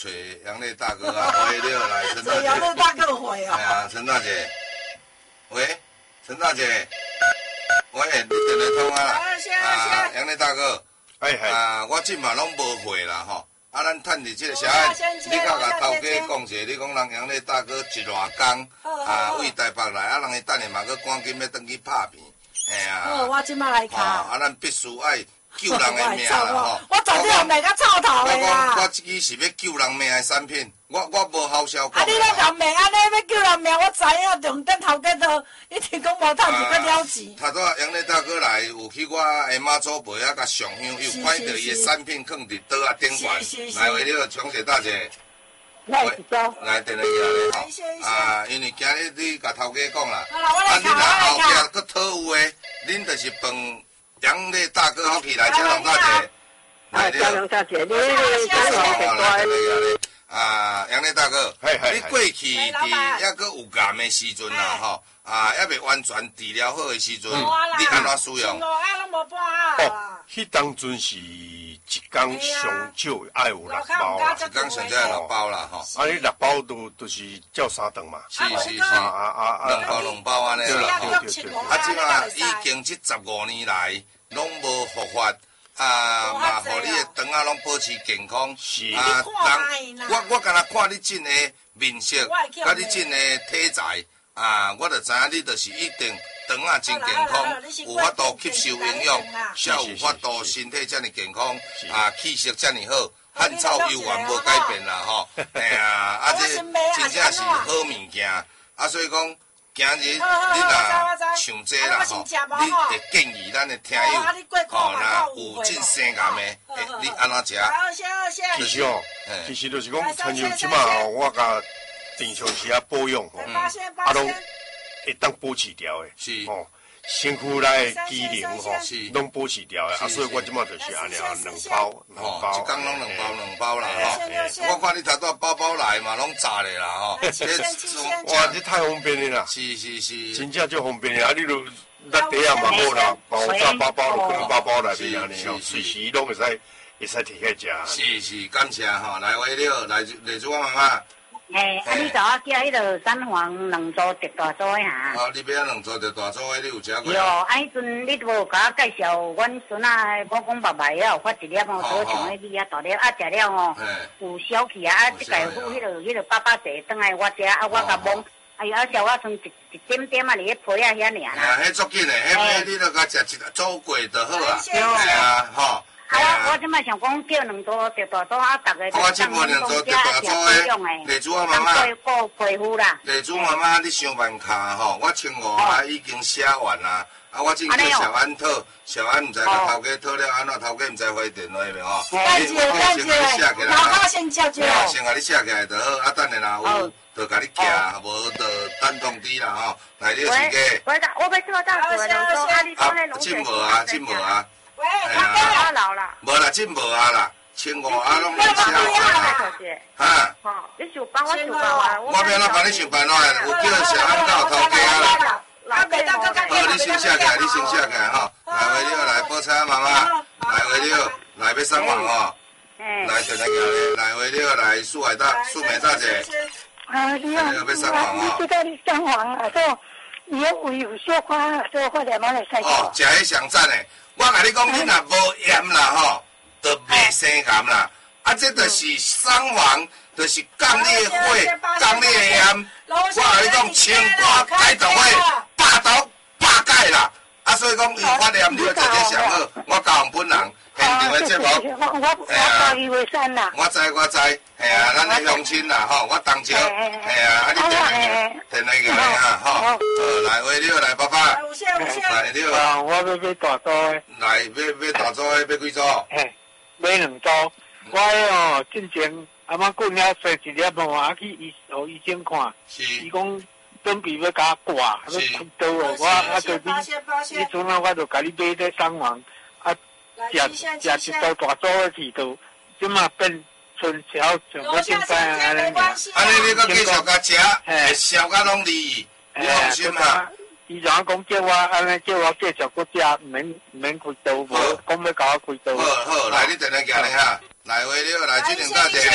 找杨烈大哥啊，喂了来，陈大姐。 杨烈大哥回啊。 哎呀，陈大姐，喂，陈大姐，喂，你电话通啊？杨烈大哥，我即嘛拢无货啦吼。啊，咱趁伫即个时啊，你甲头家讲者，你讲人杨烈大哥一偌工为台北来，人伊等下嘛，佮赶紧要转去拍片，嘿啊。 好，我即马来卡。 啊，咱必须爱救人的命啦吼！ 我昨天卖甲臭头的啦！ 我这支是要救人命的产品，我无好笑讲。 啊，你咧讲命，安尼要救人命，我知影，重点头家都一直讲无趁就搁了钱。 头拄杨烈大哥来，有去我的妈祖庙啊，甲上香，又看到伊的产品放伫桌啊顶悬。来，为了强姐大姐， 来电话过来吼。啊，因为今日你甲头家讲啦， 啊， 你若后壁搁讨有诶，恁就是饭。杨烈大哥，好起来，嘉龙大姐， 嘉龙大姐，你嘉龙大姐， 啊，杨烈大哥，你过去伫还阁有癌的时阵啦，吼，还未完全治疗好的时阵，你安怎使用？ 迄当阵是一工上少爱有6包啦， 一工上少6包啦，吼。 啊，你6包就是照3顿嘛。 是2包安尼啦，吼。啊，即马已經这15年来，拢无复发，嘛，互你的肠啊拢保持健康。 是。 我敢若看你真的面色，甲你真的体材，我就知影你就是一定。肠啊真健康，有法度吸收营养，才有法度身体遮尔健康，气色遮尔好，汗臭油完无改变啦吼。哎呀，这真正是好物件，所以讲今日你若想这啦吼，你会建议咱的听友，若有进生癌的，你安怎食？ 其实就是讲，像即马我甲平常时啊保养吼，拢。会当保持掉的， 是吼，身躯内机能吼，拢保持掉的，所以我即马就是安尼啊，2包， 一工拢2包啦吼。我看你头拄包来嘛，拢炸咧啦吼。 哇，这太方便了啦！ 是， 真正就方便了啊！你如那底下嘛好啦，爆炸8包就可能8包来边安尼吼，随时拢会使摕起食。 是，感谢吼，来为了来主我妈妈。 你甲我寄迄个三黄2组特大组的哈。 你要2组特大组的，你有食过？ 有，迄阵你无甲我介绍，阮孙仔我讲白白啊，有发一粒哦，所像迄米啊大粒，食了吼，有消气啊，即个迄个爸济转来我食，我甲摸，小我剩一点点啊，伫迄皮啊遐尔啦。 迄足紧的，迄你著甲食一组过就好啦。吼。 我即摆想讲叫2组特大组逐个我即卖2组特大组的，地主我妈妈， 个皮肤啦。 地主妈妈，你上万卡吼，我15已经写完啦。我正叫小安讨，小安毋知甲头家讨了安怎，头家毋知回电话未吼？ 感谢，老先叫叫。 先甲你写起来就好，等下若有就甲你寄，无就等通知啦吼。来，你个时间。 我要做到2组，你讲迄拢真无啊。 喂，他老啦。 无啦，真无啊啦，15拢没写完。哈。 你想帮我想办法。 我要哪帮你想办法？有叫小安到头家啦。你先写起来，吼。来为了来报菜妈妈，来为了来要送房哦。来电话过来，来为了来苏美大姐。 你好， 要送房哦。 知道你送房啊？说你有小花，说快点帮你晒。 食迄上赞的。我甲你讲，你若无盐啦吼，就袂生癌啦。这就是双黄，就是降烈火、降烈盐。我甲你讲，清肝解毒火，百毒百解啦。所以讲有发炎，你要做这上好。我教本人现场的节目，我知，咱的乡亲啦吼，我同情，你电话过来哈，吼，来为了来爸爸，来了， 我要买大组的， 来买大组的，买几组？ 买2组，我哦进前阿妈过了洗一粒哦，去医生看，伊讲准备要甲我挂，要开刀哦，我就你阵啊，我就甲你买这双黄，食一组大组的去到，即马变。春潮上要进班安尼， 你搁继续甲食，会烧甲拢利，你放心啦。 伊讲叫我安尼，叫我继续搁食，免开刀，无讲要甲我开刀。 好，来你电话行咧哈，来为了来金玲大姐，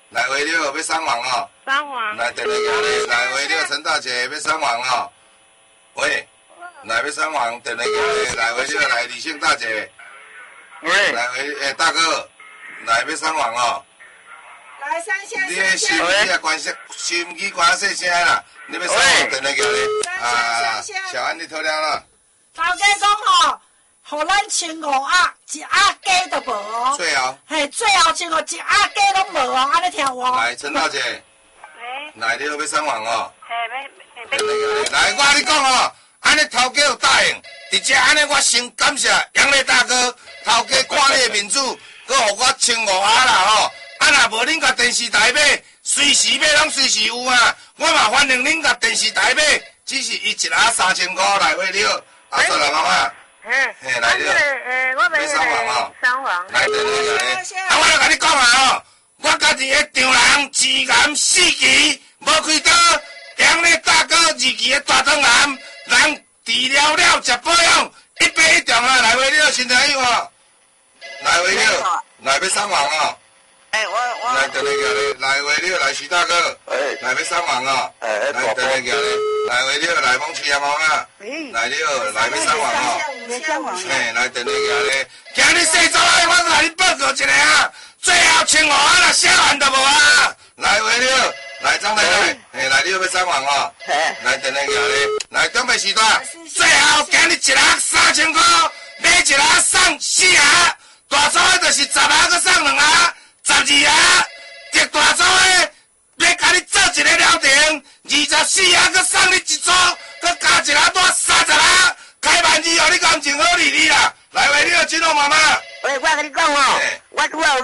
来回六要送黄哦。 送黄。 来电话行咧，来回六陈大姐要送黄哦。喂，来要送黄，电话行咧，来回六来李姓大姐。 喂。 来回大哥，来要送黄哦。 来三线。 你的收音机关收音机关细声啦，你要送黄电话行咧。啊，小安你讨了了。 头家讲吼。互咱150鸭，一鸭鸡都无哦。 最后。 嘿，最后150一鸭鸡拢无哦，安尼听我。 来，陈大姐。 喂。 来，你要送黄哦。 嘿， 来，我跟你讲哦，安尼头家有答应，而且安尼我先感谢杨磊大哥，头家看你的面子，佮互我150鸭啦吼。啊，若无恁甲电视台买，随时买拢随时有啊。我嘛欢迎恁甲电视台买，只是伊一鸭3000块来回了。啊，做啦妈妈。嘿，来了。 我要送黄哦。送黄。 来，对对。啊，我来甲你讲啊吼，我家己的丈人志岩4期无开刀，杨磊大哥2期的大肠癌，人治疗了食保养，1杯1重啊！来回了，身体有哦。来回了，来要送黄哦。 我。 来电话行咧，来回了，来徐大哥。来要送黄哦。来电话行咧，来回了，来蒙吃黄啊。来了，来要送黄哦。嘿，来电话行咧，今日细早来，我甲你报告一下啊，最后150鸭啦，小案都无啊。来回了，来张太太，嘿，来你要送黄哦。来电话行咧，来准备时段，最后今日1鸭3000块，买1鸭送4鸭，大组的就是10鸭，佮送2鸭，12鸭，特大组的要甲你做一个疗程，24鸭佮送你1组，佮加1鸭多30鸭。开万字哦，你感情好哩你啦，来回你要真好妈妈。 喂，我跟你讲哦，我有买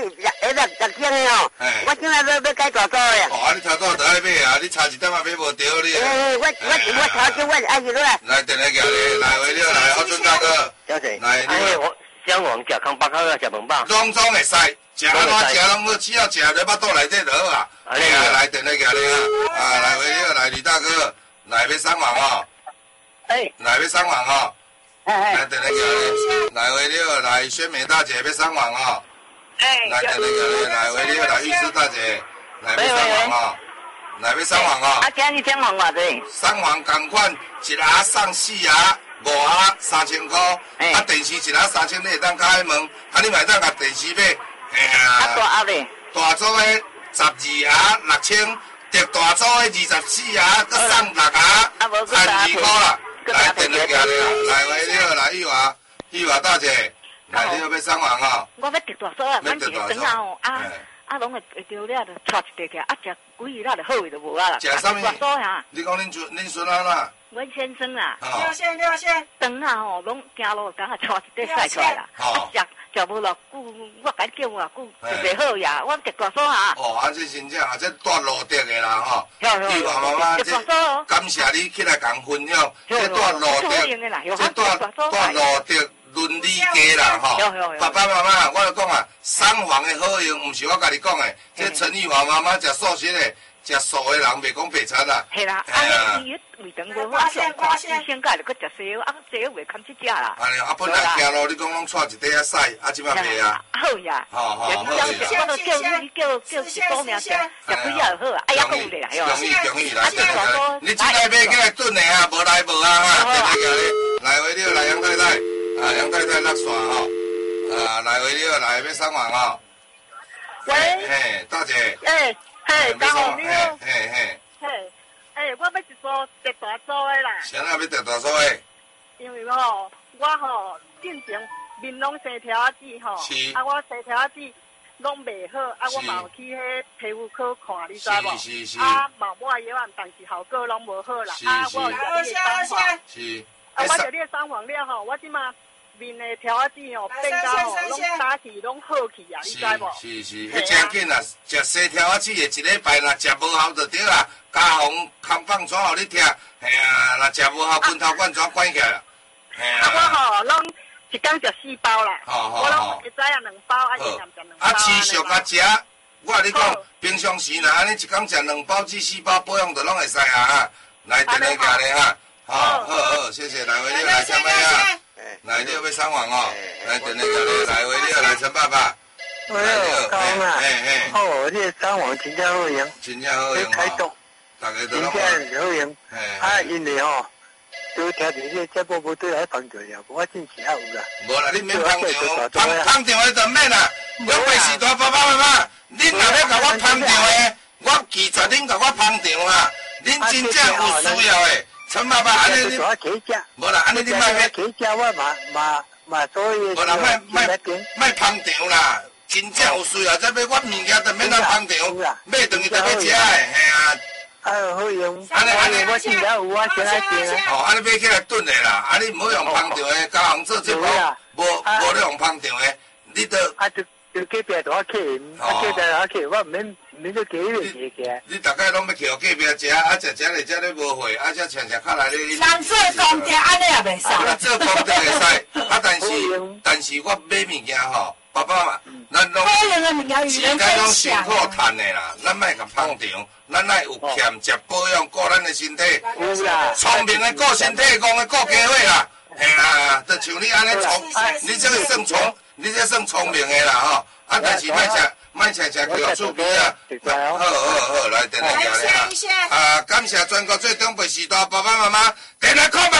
6千的哦，我今仔要改大组的。 哦，啊，你头早就爱买啊，你差一点啊买无着你。 我头先我爱去了。 来电话行咧，来回了来，我尊大哥。 多谢。 来， 我小王食空巴口食饭饱。 拢总会使，食安怎食拢好，只要食在巴肚内底就好啊。哎啊，来电话行咧啊，啊，来回了来李大哥，来要送黄哦。来要送黄哦。来电话行咧，来回了来宣美大姐要送黄哦。来电话行咧，来回了来玉芝大姐，来要送黄哦。来要送黄哦。 啊，今日送黄偌济？ 送黄同款，1鸭送4鸭，5鸭3000块。啊，电视1鸭3000，你会当开门，啊，你嘛会当甲电视买。嘿啊。 啊，大鸭咧？ 大组的12鸭6000，特大组的24鸭，佮送6鸭，12块啦。来电话行咧，来回了来玉华大姐，来你要送黄哦。 我要特大组啊，咱一个肠啊吼啊，拢会着了就带一块起，啊食几日就好就无啊啦。 食啥物？ 大组哈。 你讲恁孙仔啦？ 阮先生啦。 6线。 肠啊吼，拢行路刚啊带一块晒出来啦。啊食无偌久，我甲你叫偌久就袂好呀。我特大组啊。 哦，啊这真正啊，这带路德的啦吼。玉华妈妈，这感谢你起来共分享，这带路德，这带路德。伦理家啦吼，爸爸妈妈，我就讲啊，送黄的好用，唔是我甲你讲的，这陈玉华妈妈食素食的，食素的人袂讲白菜啦。 系啦，啊，伊胃肠无好，先甲就搁食西药，啊，西药袂堪去食啦。 安尼啊，本来行路你讲拢带一袋啊屎，啊，即摆袂啊。 好呀。好。我都叫是多名食，食几下就好啊。哎呀，讲有咧， 容易来，你今来买起来炖的啊，无来无啊哈，电话行咧，来回了来杨太太。啊，杨太太落线吼，来回了，来要送黄哦。 喂。 嘿，大姐。 大好你好。 嘿。 我要一组特大组的啦。 啥要特大组的？ 因为吼，我吼进前面拢生条仔籽吼，啊我生条仔籽拢袂好，啊我嘛有去迄皮肤科看，你知无？ 是。 啊，嘛买药啊，但是效果拢无好啦。啊，我有食你的送黄。 是。 啊，我食你的送黄了吼，我即马。面的条仔籽哦，变到吼，拢打起拢好去啊，你知无？ 是，迄真紧啊！食西条仔籽的一礼拜，若食无效就对啦。加红空放纸互你听，嘿啊，若食无效，拳头管纸管起来啦。嘿啊。 我吼，拢一天食4包啦。我拢一早啊2包，啊夜暗食2包。 啊，持续甲食，我甲你讲，平常时若安尼一天食2包至4包，保养就拢会使啊。来，电话行咧哈。好，谢谢，来回你来什么呀？来，你要送黄哦，来电话行咧，来回你来陈爸爸。 哎，讲啦，哦，你个三王真正好用， 真正好用开动， 大家都拢真正好用。因为吼，都听着迄节目无对来捧场了，我真是还有啦。 无啦，你免捧场，捧场的就免啦。我费事大爸爸妈妈，恁若要甲我捧场的，我拒绝恁甲我捧场啊！恁真正有需要的，陈爸爸，安尼你，无啦，安尼你卖咩？ 嘛，所以无啦，卖捧场啦！真正有需要，再买我物件就免咱捧场，买等于就要食的，嘿啊！ 好用，安尼我真正有啊，先来订啊。 哦，安尼买起来炖的啦，安尼唔好用捧场的，交行做节目，无咧用捧场的，你都。 就隔壁大客，隔壁大客，我唔免去隔壁食。 你大概拢要去互隔壁食，食咧食咧无货，才吃较来咧。 人做功德安尼也袂使。 咱做功德会使，但是我买物件吼，爸爸嘛，咱拢时间拢辛苦赚的啦，咱莫甲捧场，咱爱有欠食保养顾咱的身体。 有啦。 聪明的顾身体，戆的顾家伙啦。嘿啦，就像你安尼你这个算聪。你这算聪明的啦吼，但是莫吃叫厝边啊！好，来电来交咧感谢全国最长辈时代爸爸妈妈，电来空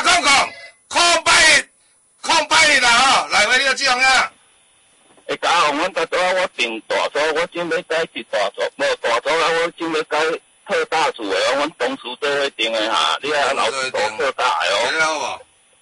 白啦吼，来为你这样啊！ 加上阮大我订大组，我准备改一大组，无大组啊，我准备改特大组的哦，阮同事做伙订的哈，你啊老师特大的哦。 食了无？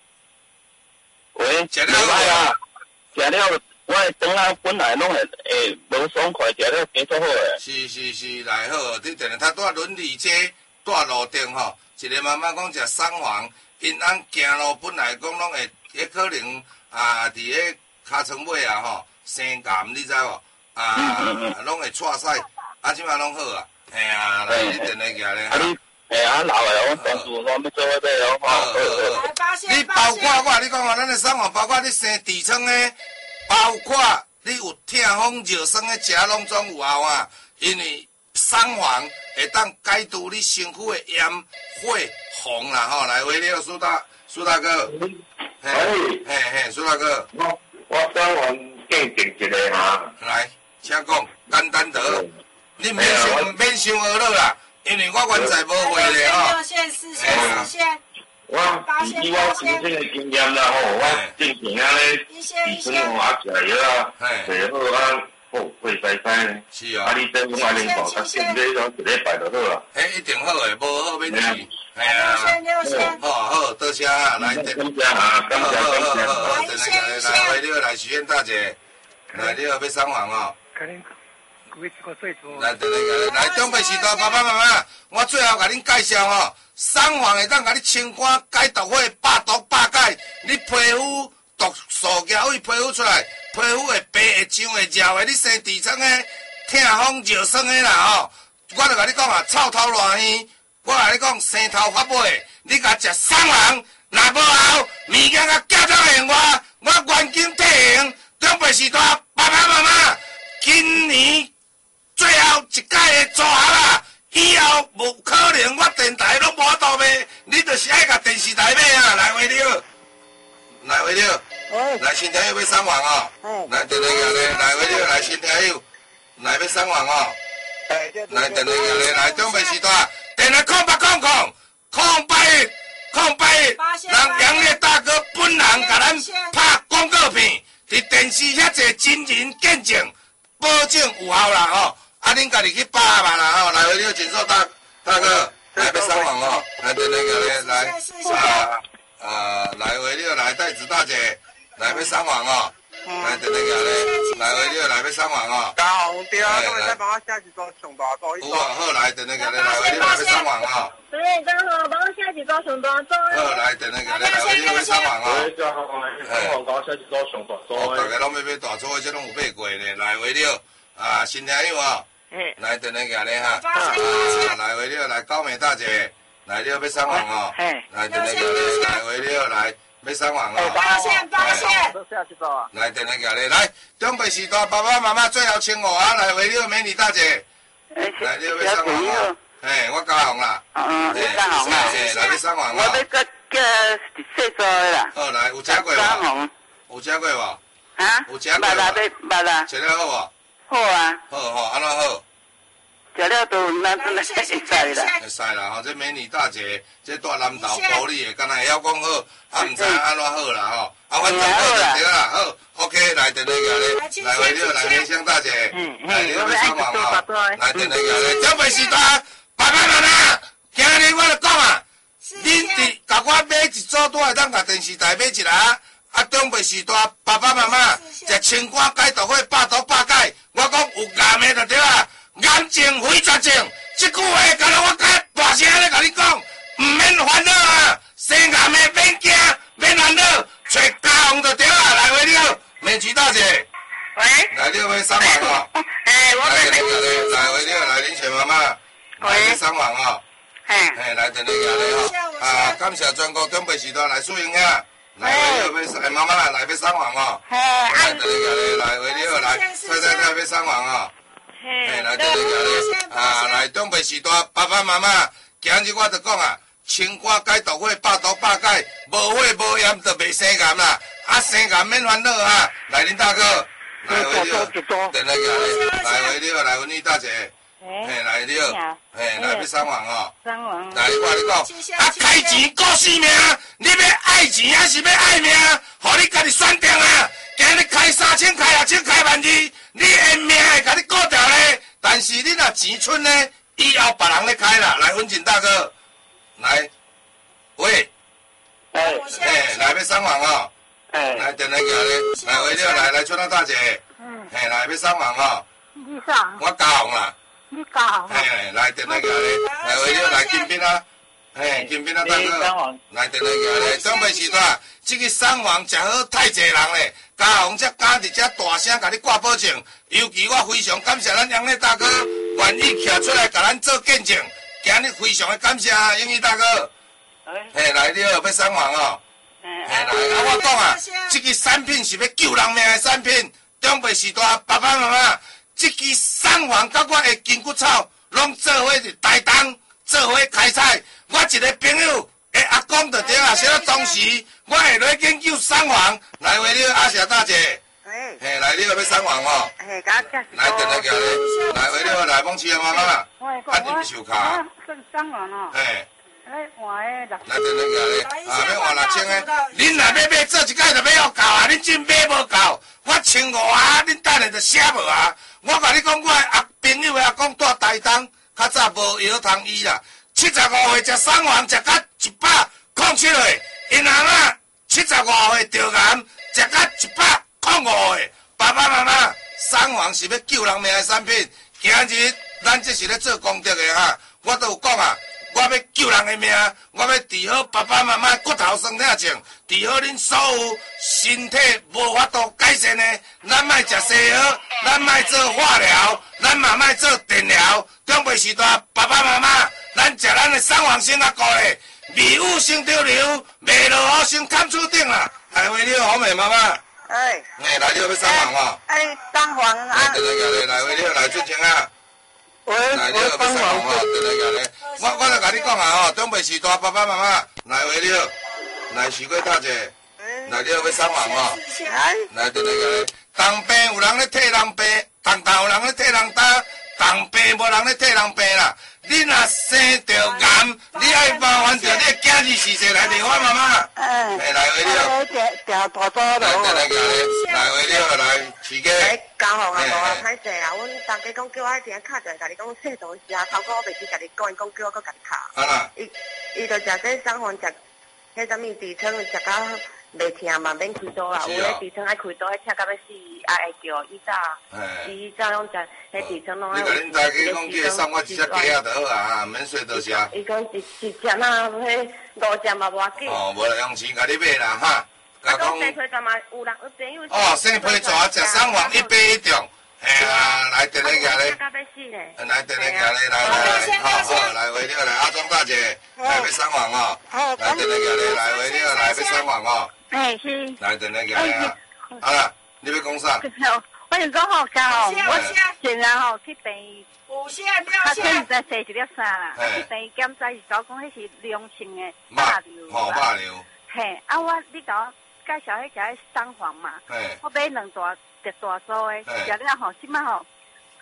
喂， 食了无？ 食了，我的肠仔本来拢会无爽快，食了加足好诶。 是，来好，你定他住伦理街，住路顶吼，一个妈妈讲食三黄，因翁行路本来讲拢会，可能伫迄尻川尾啊吼，生癌你知无？拢会错赛，即摆拢好啊，嘿啊，来你定来行咧。 老诶，阮同事我要做伙买哦， 好。你包括我，你讲咱的三黄包括你生痔疮诶。包括你有痛风热酸的食拢总有效啊，因为三黄会当解除你身躯的炎火红啦吼。来，喂，你好，苏大哥。嘿，苏大哥。 我三黄鉴定一个哈。 来，请讲，简单得，你免想学了啦，因为我原在无话咧吼。 6线、4线、10线。 我以我亲身的经验啦吼，我之前安尼治酸麻食药啊，最好啊，会使呢。 是啊。 你等我安尼搞，他现在讲一礼拜就好啦。 一定好诶，无好免治。系啊。 6线。 好，多谢啊，来， 感谢啊，感谢。 来，为了来许愿大姐，来你要三黄哦。来，长辈时代爸爸妈妈，我最后甲恁介绍吼。三黄会当甲你清肝解毒火，百毒百解。你皮肤毒素行为皮肤出来，皮肤会白会痒会热的，你生痔疮的、痛风热酸的啦吼。我就甲你讲啊，臭头烂耳，我甲你讲生头发尾，你甲食三黄，若无效，物件甲寄到现我原金退现。长辈时代爸爸妈妈，今年最后一届的组合啦。以后无可能，我电台拢无法度卖，你就是爱甲电视台买啊！来回了，来新听友要三黄哦，来电来个咧，来回了，来新听友，来要三黄哦，来电来个咧，来长辈时代，电来空白，让杨烈大哥本人甲咱拍广告片，伫电视遐济真人见证，保证有效啦吼。恁家己去把嘛啦吼，来回了锦寿大哥，来要三黄哦，来对那个咧，来来回了来袋子大姐，来要三黄哦，来对那个咧，来回了来要三黄哦。 高对啊，咁再帮我写一组上大组。 有啊，好来对那个咧，来回了来要三黄哦。 对，刚好帮我写一组上大组。 好来对那个咧，来回了要三黄哦。 对，好来，三黄帮我写一组上大组。 大家拢要买大组的，这拢有买过呢，来回了新听友哦。来，等那个咧哈，来回了来高美大姐，来了要三黄哦，来等那个咧，来回了来要三黄哦， 八线， 来等那个咧，来长辈时代爸爸妈妈最后请我啊，来回了美女大姐，来了要三黄哦，我加红啦， 你加红啦， 来要三黄哦， 我要叫细组的啦， 好来有吃过无？有吃过无？ 啊？ 有吃过无？ 捌啦， 吃了好无？ 好啊。 好吼，安怎好？ 食了都咱会使啦。 会使啦，吼，这美女大姐，这大南投保你的，敢若会晓讲好，啊，毋知安怎好啦吼。啊，反正好就对啦，好 ，OK， 来电话过来，来回了，来莲香大姐，来你要上网吼，来电话过来，准备时段，爸爸妈妈，今日我就讲啊，恁伫甲我买一组都会当甲电视台买一个啊，准备时段，爸爸妈妈食青瓜解毒血，百毒百解，我讲有癌的就对啦。癌症非绝症，这句话敢若我甲大声咧甲你讲，唔免烦恼啊！生癌的免惊，免烦恼，找家红就对啦。来喂了，美菊大姐， 喂， 来了要上网哦。 我来喂了，来林雪妈妈，来要上网哦。来电话过来哦。啊，感谢全国准备时段来输赢呀。来喂了要妈妈来要上网哦。来电话过来，来喂了，来菜要上网哦。来这里啊，来准备时段，爸爸妈妈，今日我就讲啊，青瓜解毒血，百毒百解，无血无炎就袂生癌啦。啊，生癌免烦恼啊！来，林大哥，来回了，电话过来，来回了，来文女大姐，来了，来要上网哦。 上网。 来，我跟你讲，啊，开钱顾性命，你要爱钱还是要爱命？互你家己选定啊！今日开3000、开6000、开12000，你的命会甲你顾掉咧。但是你若钱剩咧，以后别人咧开啦。来，文锦大哥，来，喂，来要上网哦。来电话过来，来喂了，来春兰大姐，来要上网哦。 你上。 我家红啦。 你家红。 来电话过来，来喂了，来金斌啊。金斌啊，大哥，来电话过来，准备时段，这个上网真好，太济人咧。家红才敢伫遮大声甲你挂保证，尤其我非常感谢咱杨丽大哥愿意徛出来甲咱做见证，今日非常的感谢英语大哥。来了要上网哦。来，我讲啊，这个产品是要救人命的产品，准备时段，爸爸妈妈，这个上网甲我的金骨草，拢做伙台东，做伙开采。我一个朋友的阿公就对啦，小当时我会来研究上网，来为了阿霞大姐，来你要上网哦，来电话过来，来为了来帮妻的妈妈，啊你手卡， 上网哦，来换的来电话过来，啊要换6000的，恁若要买做一届就买好够啊，恁真买无够，我1500啊，恁等下就写无啊，我甲你讲，我的阿朋友的阿公住台东，较早无药通医啦。75岁食上网食到107岁，因阿嬷75岁得癌，食到105岁。爸爸妈妈，上网是要救人命的产品。今日咱这是咧做功德的哈，我都有讲啊，我要救人的命，我要治好爸爸妈妈骨头酸痛症，治好恁所有身体无法度改善的。咱莫食西药，咱莫做化疗，咱嘛莫做电疗。准备时段，爸爸妈妈。咱食咱的上网先啊，顾咧，味有先着流，未落好先砍厝顶啦。来为了好美妈妈，来了要上网哦。 上网啊。 来电话过来，来为了来出钱啊。来了要上网哦，电话过来。我就甲你讲啊哦，准备时段，爸爸妈妈来为了，来徐贵大姐，来了要上网哦。来电话过来，当病有人咧替人病，当有人咧替人担，当病无人咧替人病啦。你若生着癌，你爱麻烦着你的囝儿事实来电话妈妈。来为了。 调大多咯。 来为了，来徐家。 交互啊，无啊，歹势啊！阮大家讲叫我一定敲着，甲你讲细度时啊，头壳我袂记甲你讲，伊讲叫我搁甲你敲。 啊伊就食这上饭食，迄啥物痔疮食到袂疼嘛，免开刀啦。有咧痔疮爱开刀，迄请到要死，啊会叫伊早拢食，迄痔疮拢爱。 你甲恁大家讲，叫送我一只鸡啊就好啊，免洗刀食。 伊讲一只呐，迄5只嘛无要紧。 哦，无用钱甲你买啦哈。 啊，讲生皮干嘛？有人有朋友。 哦，生皮蛇食上网1杯1中。来电话过来。来电话过来，来，好，来为了来阿庄大姐，来要上网哦。来电话过来，来为了来要上网哦。 是。 来电话过来啊。好啦，你要讲啥？ 我是讲好家哦，我现在吼去病，他现在洗一粒衫啦，去病检查是讲迄是良性的大瘤。 哦，大瘤。 嘿，啊你甲我介绍迄个上网嘛，我买2大组的，食了吼，即摆吼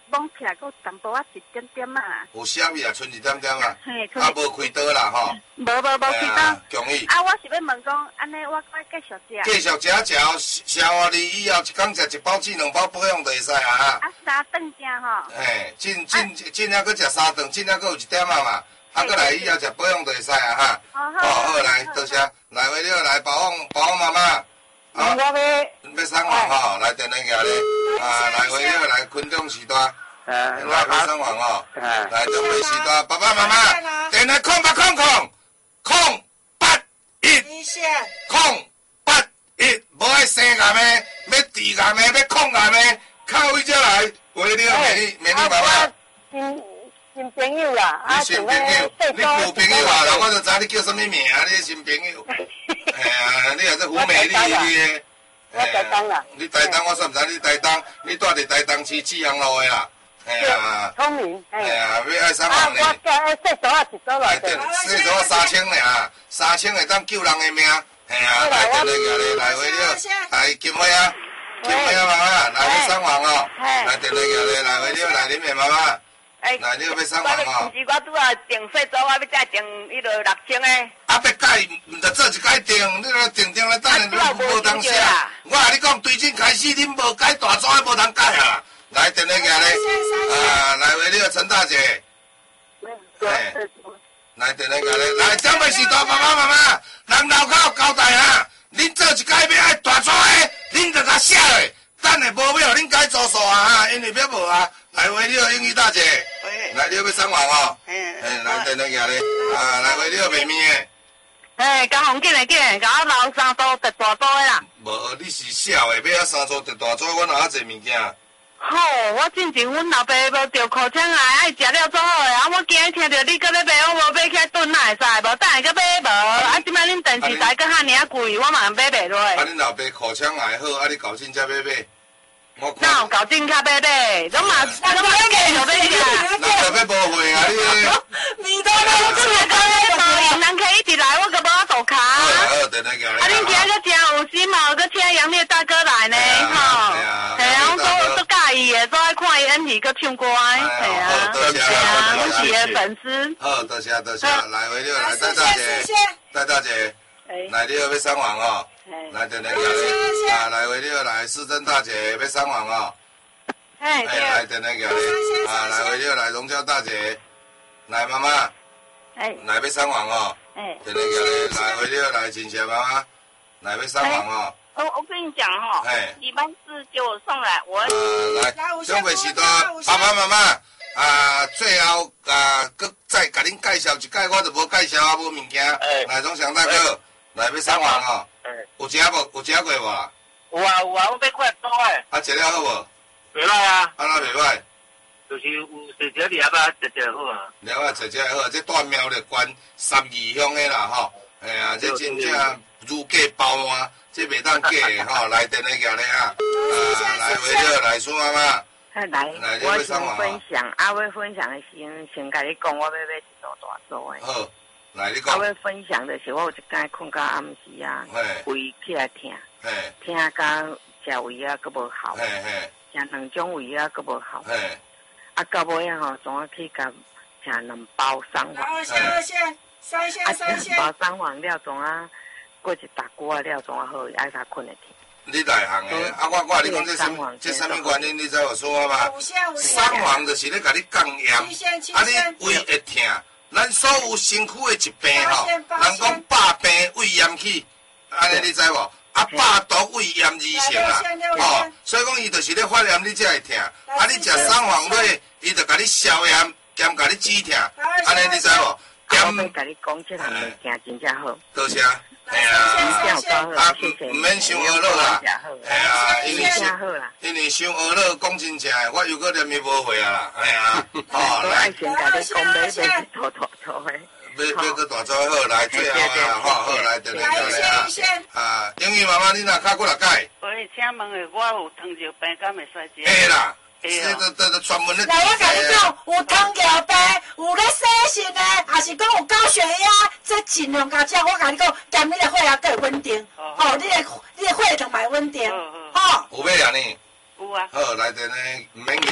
摸起来佫淡薄仔一点点啊。 有啥物啊？剩一点点啊？ 嘿， 啊，无开刀啦吼。 无开刀。 恭喜。 啊，我是要问讲，安尼我继续食。 继续食完你以后一工食1包至2包保养就会使啊哈。 啊，3顿食吼。 嘿，尽量佫食3顿，尽量佫有1点啊嘛。啊，佫来以后食保养就会使啊哈。好，来，多谢。来，为了来保养妈妈。 我要送完吼，来电话举咧，来为了来群众时代，来要送完吼，来准备时代，爸爸妈妈，电话081，081，无爱生癌的，要治癌的，要抗癌的，靠位才来，为了美丽妈妈。 新朋友啦， 你新朋友，你旧朋友啊，我就知你叫什么名，你新朋友。哎呀，你也是胡美丽的。 我台东啦。 你台东，我算唔知你台东，你住伫台东市志阳路的啦。哎呀。 聪明。 哎呀，要爱3万呢。 我洗手啊，1组来。 洗手啊3000尔，3000会当救人的命。哎呀，来电话举来为了，来金花啊，妈妈，来要送完哦。来电话举来为了，来恁的妈妈。来，你要送完哦。 不是，我拄啊订洗澡，我要再订迄落6000的。 啊，要改，毋着做一改订，你若订了，等下你无通写。我甲你讲，对阵开始恁无改大纸，无通改啊！来，电话举咧，来为了陈大姐。来，电话举咧，来，长辈时代爸爸妈妈，人老口交代啊，恁做一改要爱大纸的，恁着甲写落，等下无要恁改做数啊哈，因为要无啊。来为了英语大姐，来你要送完哦。来电话举咧，来为了妹妹的。 甲红紧的紧，甲我留3组特大组的啦。 无，你是小的，要3组特大组，我哪济物件？ 好，我进前阮老爸无着口腔癌，爱食了做好的，啊，我今日听着你搁咧买，我无买起来炖哪会使？无等下搁买无？啊，即摆恁电视台搁遐尔贵，我嘛买袂落。啊， 恁老爸口腔癌好，啊，你搞真才买买。 哪有搞真较买买？拢嘛买就买去啊！ 那特别无会啊， 你都没这个讲咧无，人客一直来，我搁无法度卡。 好，等下叫你。 啊，恁今仔搁真有心嘛，搁请杨烈大哥来呢，吼。系啊，我都介意的，都爱看伊演戏搁唱歌的，系啊， 系啊， 我是的粉丝。 好，多谢，来回了，来戴大姐，戴大姐，来你要送完哦。来电话举咧，来为了来世珍大姐要送完哦。来电话举咧，来为了来荣娇大姐，来妈妈，来要送完哦。电话举咧，来为了来锦霞妈妈，来要送完哦。 我跟你讲哈，一般是给我送来，我来，准备时代，爸爸妈妈最后搁再甲恁介绍一届，我就无介绍啊，无物件，来钟祥大哥，来要送完哦。有食无？有食过无？ 有啊，我要过多诶。 啊，食了好无？ 袂歹啊。 啊，哪袂歹？ 就是有食食粒啊，食好啊。 粒啊，食好，这带苗栗县32乡的啦吼。哎呀，这真正如假包换，这袂当假的吼。来电话举咧啊，来为了来苏妈妈。 来，我先分享，我分享的先甲你讲，我要买一组大组的。 好。来，你讲。 我分享的是，我有一天困到暗时啊，胃起来痛，痛到食胃啊，佫无效，食2种胃啊，佫无效，啊，到尾啊吼，总啊去甲食2包3环，2包3环了，总啊过一大久啊了，总啊好，爱才困会去。 你内行的，我你讲这什么原因？你知有说吗？3环就是咧甲你降盐，啊，你胃会痛。咱所有身躯的疾病吼，人讲百病胃炎起，安尼你知无？啊，百毒胃炎而成啊，吼，所以讲伊就是咧发炎，你才会痛。啊，你食3黄类，伊就甲你消炎，兼甲你止痛，安尼你知无？ 我要甲你讲，这项物件真正好。 多谢。系啊，唔免伤饿了啦，系啊，因为伤饿了，讲真正，我又搁念伊无会啊啦，系啊， 哦，来，先甲你讲，买拖的， 买个大组好，来最后啊，好，来电话来啊，英语妈妈，你若敲过来解？ 喂，请问的，我有糖尿病，敢会使食？ 会啦。这专门咧。 来，我甲你讲，有糖尿病，有咧洗肾的，还是讲有高血压，这尽量甲食。我甲你讲，减你的血压更稳定，哦，你的血糖嘛稳定， 好。有买啊你？ 有啊。 好，来电呢，唔免去啊，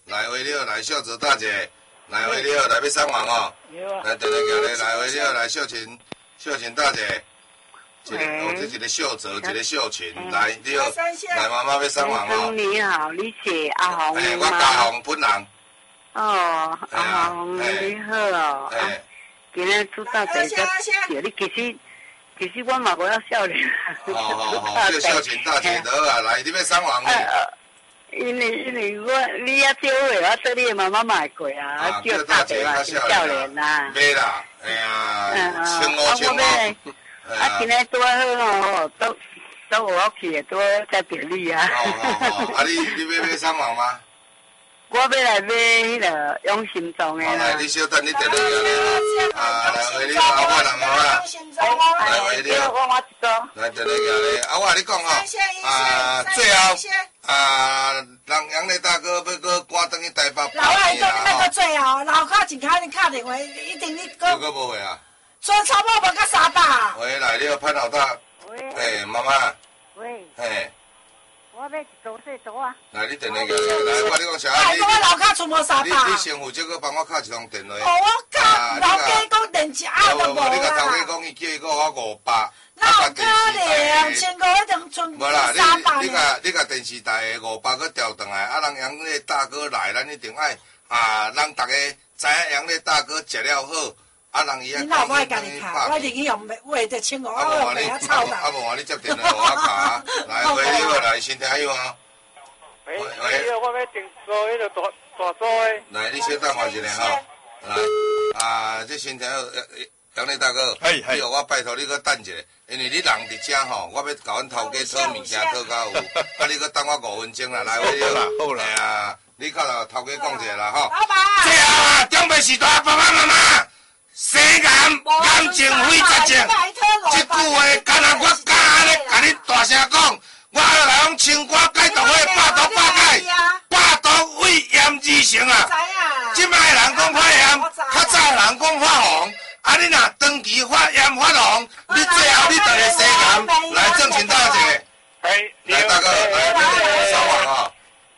来回了，来秀泽大姐，来回了，来要送完哦。来，等下叫你来回了，来秀琴大姐。这一个秀泽，一个秀琴，来你好，来妈妈要送完哦。 你好，你是阿红吗？ 我阿红本人。 哦，阿红你好哦。今日祝大姐叫你，其实我嘛无要笑你。 好，秀琴大姐得啊，来你要送完呢。 因为你也少话，我对你的妈妈买过啊，叫大姐嘛是少年啦。 没啦，哎呀，请我。 今日拄好哦，到我屋企拄在店里啊。 你要送完吗？ 我要来买迄个永心庄的啦。 来，你稍等，你等下来回你阿我啦妈妈，来回你。来等下你，我跟你讲哦，最后让杨丽大哥要搁赶转去台北。 老外讲你要搁最后，老卡一卡你打电话，一定你搁。 搁无回啊？ 所以差不多无到300。 喂，来了，潘老大。喂。妈妈。 喂。我要一组细组啊！ 来，你电话过来，来，我跟你讲啥？ 我老卡出无300。 你先负责，搁帮我敲一通电话。 我靠，老家讲电池啊都无啦。 你甲头家讲，伊叫伊搁我500。 那有可能，1500一定剩无啦， 300。 你甲电视台的500搁调转来，让杨丽大哥来，咱一定爱让大家知影杨丽大哥食了好。你老婆家己卡，我宁愿用话就请我，我袂晓操蛋。 无话你接电话我卡，来回你好，来身体好啊。 喂，我要订做迄个大组的。 来，你稍等我一下哈。来，这身体好，杨丽大哥，你我拜托你搁等一下，因为你人伫遮吼，我要甲阮头家讨物件讨到有，你搁等我5分钟啦，来回你好啦。好啦，你靠头头家讲一下啦吼。 老板。 最后准备是大爸爸妈妈。生颜情非绝情，这句话敢若我敢安尼甲你大声讲，我来用青瓜解毒的百毒百解，百毒胃炎之成啊！即摆人讲发炎，较早人讲发红，你若长期发炎发红，你最后你就会生颜。来，正请大姐，来大哥，来收完哦。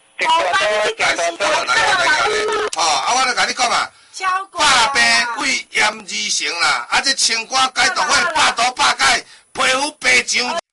来，我来甲你讲啊。百病胃炎而成啦，这青瓜解毒的百毒百解，皮肤白像。